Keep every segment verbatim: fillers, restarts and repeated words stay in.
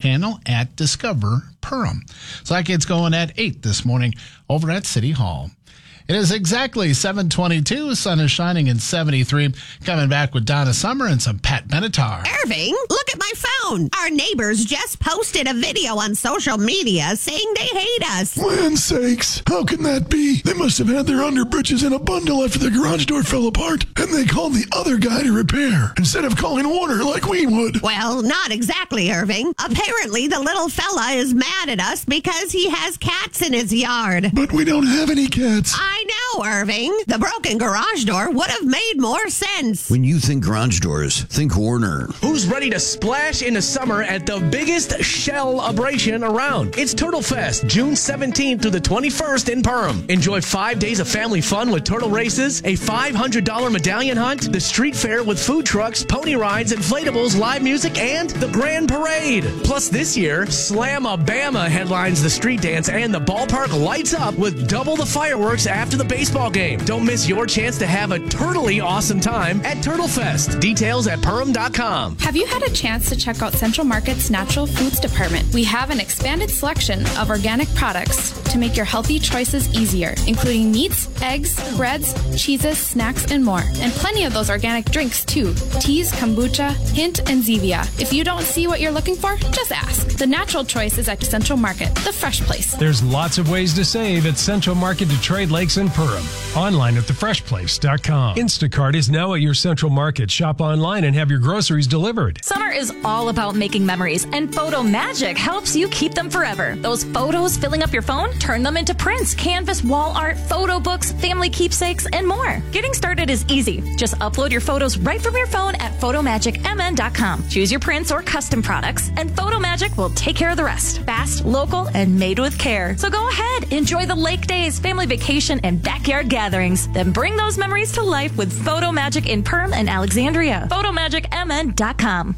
channel at Discover Perham. So that gets going at eight this morning over at City Hall. It is exactly seven twenty-two. Sun is shining in seventy-three. Coming back with Donna Summer and some Pat Benatar. Irving, look at my phone. Our neighbors just posted a video on social media saying they hate us. Land sakes, how can that be? They must have had their underbritches in a bundle after the garage door fell apart, and they called the other guy to repair instead of calling Warner like we would. Well, not exactly, Irving. Apparently, the little fella is mad at us because he has cats in his yard. But we don't have any cats. I know, Irving. The broken garage door would have made more sense. When you think garage doors, think Warner. Who's ready to splash into summer at the biggest shell-abration around? It's Turtle Fest, June seventeenth through the twenty-first in Perham. Enjoy five days of family fun with turtle races, a five hundred dollars medallion hunt, the street fair with food trucks, pony rides, inflatables, live music, and the grand parade. Plus, this year, Slam-a-Bama headlines the street dance, and the ballpark lights up with double the fireworks after the baseball game. Don't miss your chance to have a turtly awesome time at Turtle Fest. Details at Perham dot com. Have you had a chance to check out Central Market's Natural Foods Department? We have an expanded selection of organic products to make your healthy choices easier, including meats, eggs, breads, cheeses, snacks, and more. And plenty of those organic drinks, too. Teas, kombucha, hint, and Zevia. If you don't see what you're looking for, just ask. The natural choice is at Central Market, the fresh place. There's lots of ways to save at Central Market Detroit Lakes and Perham. Online at the fresh place dot com. Instacart is now at your Central Market. Shop online and have your groceries delivered. Summer is all about making memories, and Photo Magic helps you keep them forever. Those photos filling up your phone, turn them into prints, canvas, wall art, photo books, family keepsakes, and more. Getting started is easy. Just upload your photos right from your phone at photo magic m n dot com. Choose your prints or custom products, and Photo Magic will take care of the rest. Fast, local, and made with care. So go ahead, enjoy the lake days, family vacation, and backyard gatherings. Then bring those memories to life with Photo Magic in Perham and Alexandria. photo magic m n dot com.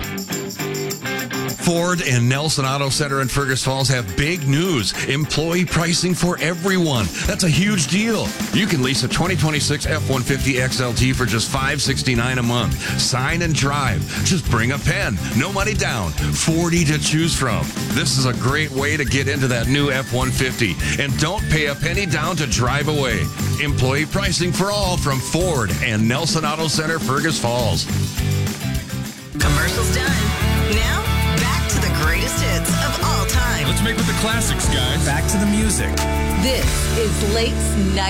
Ford and Nelson Auto Center in Fergus Falls have big news. Employee pricing for everyone. That's a huge deal. You can lease a twenty twenty-six F one fifty X L T for just five hundred sixty-nine dollars a month. Sign and drive. Just bring a pen. No money down. forty to choose from. This is a great way to get into that new F one fifty. And don't pay a penny down to drive away. Employee pricing for all from Ford and Nelson Auto Center, Fergus Falls. Commercials done. Now, back to the greatest hits of all time. Let's make with the classics, guys. Back to the music. This is Lake's Night.